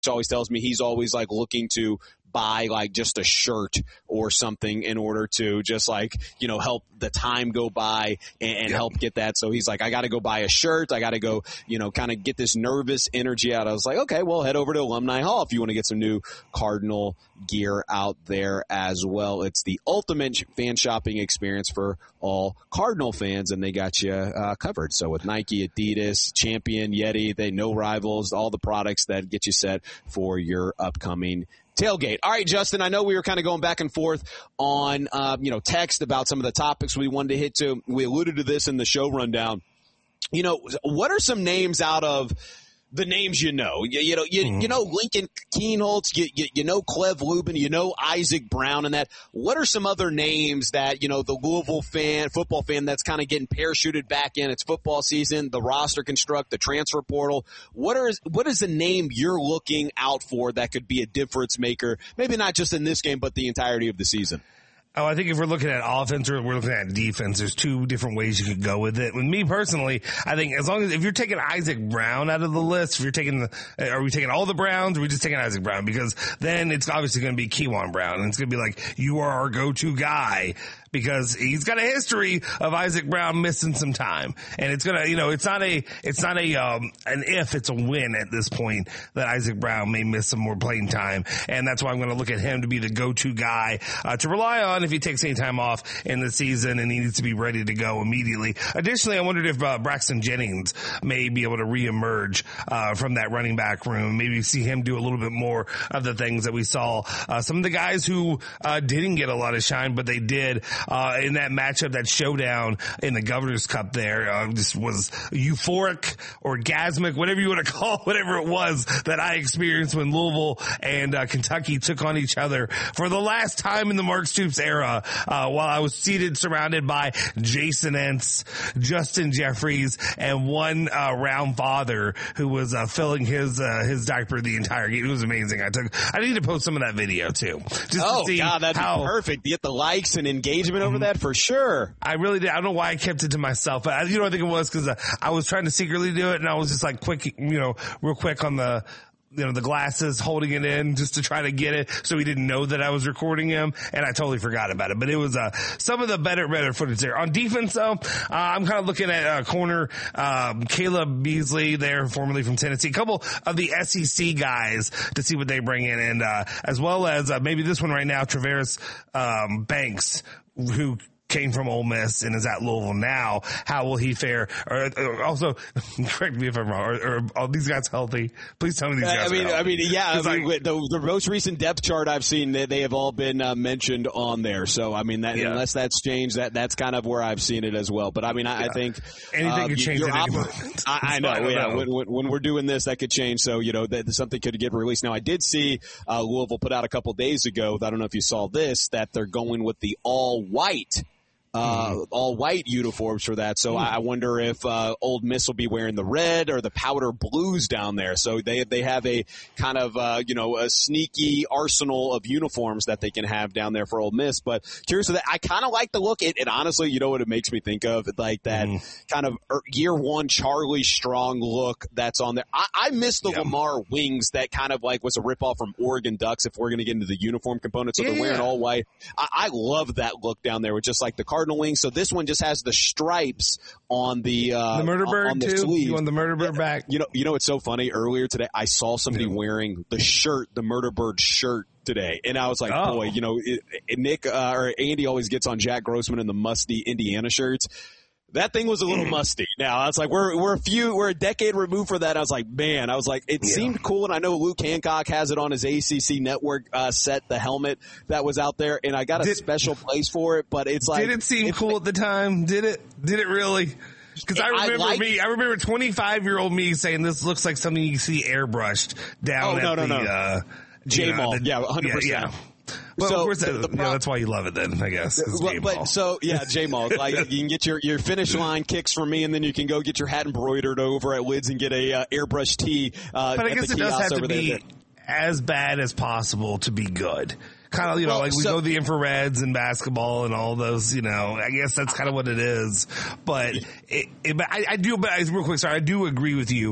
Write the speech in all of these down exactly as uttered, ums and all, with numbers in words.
always tells me he's always like looking to buy like just a shirt or something in order to just like, you know, help the time go by and, and yep. help get that. So he's like, I got to go buy a shirt. I got to go, you know, kind of get this nervous energy out. I was like, okay, well, head over to Alumni Hall if you want to get some new Cardinal gear out there as well. It's the ultimate fan shopping experience for all Cardinal fans, and they got you uh, covered. So with Nike, Adidas, Champion, Yeti, they no rivals, all the products that get you set for your upcoming tailgate. All right, Justin, I know we were kind of going back and forth on, uh, you know, text about some of the topics we wanted to hit to. We alluded to this in the show rundown. You know, what are some names out of the names you know? You, you know, you, mm. you know Lincoln Kienholz, you, you, you know Clev Lubin, you know Isaac Brown and that. What are some other names that, you know, the Louisville fan, football fan that's kind of getting parachuted back in? It's football season, the roster construct, the transfer portal. What are what is the name you're looking out for that could be a difference maker, maybe not just in this game, but the entirety of the season? Oh, I think if we're looking at offense or we're looking at defense, there's two different ways you could go with it. With me personally, I think as long as, if you're taking Isaac Brown out of the list, if you're taking the, are we taking all the Browns or are we just taking Isaac Brown? Because then it's obviously going to be Kewan Brown and it's going to be like, you are our go-to guy. Because he's got a history of Isaac Brown missing some time. And it's gonna, you know, it's not a, it's not a, um, an if, it's a win at this point that Isaac Brown may miss some more playing time. And that's why I'm gonna look at him to be the go-to guy, uh, to rely on if he takes any time off in the season and he needs to be ready to go immediately. Additionally, I wondered if, uh, Braxton Jennings may be able to reemerge, uh, from that running back room. Maybe see him do a little bit more of the things that we saw, uh, some of the guys who, uh, didn't get a lot of shine, but they did, Uh, in that matchup, that showdown in the Governor's Cup there, uh, just was euphoric, orgasmic, whatever you want to call it, whatever it was that I experienced when Louisville and uh, Kentucky took on each other for the last time in the Mark Stoops era, uh, while I was seated surrounded by Jason Entz, Justin Jeffries, and one uh, round father who was uh, filling his uh, his diaper the entire game. It was amazing. I took. I need to post some of that video too. Just oh to see God, that'd how, be perfect. Get the likes and engagement over that for sure. I really did. I don't know why I kept it to myself. But I, you know, I think it was because uh, I was trying to secretly do it, and I was just like quick, you know, real quick on the, you know, the glasses, holding it in just to try to get it, so he didn't know that I was recording him, and I totally forgot about it. But it was uh, some of the better, better footage there. On defense, though, uh, I'm kind of looking at uh, corner um, Caleb Beasley there, formerly from Tennessee, a couple of the S E C guys to see what they bring in, and uh, as well as uh, maybe this one right now, Travaris um, Banks, who came from Ole Miss and is at Louisville now. How will he fare? Or, or also, correct me if I'm wrong. Are, are all these guys healthy? Please tell me these guys I mean, are healthy. I mean, yeah. I mean, like, the, the most recent depth chart I've seen, they, they have all been uh, mentioned on there. So, I mean, that, yeah. unless that's changed, that that's kind of where I've seen it as well. But I mean, I, yeah. I think anything uh, could change. At any op- I, I know. I yeah. Know. When, when, when we're doing this, that could change. So, you know, that something could get released. Now, I did see uh, Louisville put out a couple days ago. I don't know if you saw this, that they're going with the all white. Uh, mm. all white uniforms for that. So mm. I wonder if, uh, Old Miss will be wearing the red or the powder blues down there. So they, they have a kind of, uh, you know, a sneaky arsenal of uniforms that they can have down there for Old Miss. But curious of that, I kind of like the look. It, it honestly, you know what it makes me think of? Like that mm. kind of year one Charlie Strong look that's on there. I, I miss the yeah. Lamar wings that kind of like was a ripoff from Oregon Ducks if we're going to get into the uniform component. So yeah. they're wearing all white. I, I love that look down there with just like the car Cardinal wings. So this one just has the stripes on the uh, the murder bird on the too. sleeve. You want the murder bird back? You know, you know, it's so funny. Earlier today, I saw somebody yeah. wearing the shirt, the murder bird shirt today, and I was like, oh. boy, you know, it, it, Nick uh, or Andy always gets on Jack Grossman in the musty Indiana shirts. That thing was a little musty. Now I was like, we're we're a few, we're a decade removed from that. I was like, man, I was like, it yeah. seemed cool, and I know Luke Hancock has it on his A C C network uh, set, the helmet that was out there, and I got a did, special place for it. But it's like, did it seem cool at the time? Did it? Did it really? Because I remember I like, me, I remember twenty-five year old me saying this looks like something you see airbrushed down oh, at no, no, the no. uh, J-Mall. Yeah, one hundred percent. Yeah, yeah. Well, so of course, the, that, the pro- yeah, that's why you love it then, I guess. Well, but so, yeah, J-Mall. Like, you can get your, your finish line kicks from me, and then you can go get your hat embroidered over at Lids and get a uh, airbrush tee uh, But I at guess the it does have to be there. as bad as possible to be good. Kind of, you know, well, like we so, go the infrareds and basketball and all those, you know, I guess that's kind of what it is. But it, it, I, I do, but I, real quick, sorry, I do agree with you.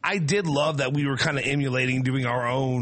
I did love that we were kind of emulating doing our own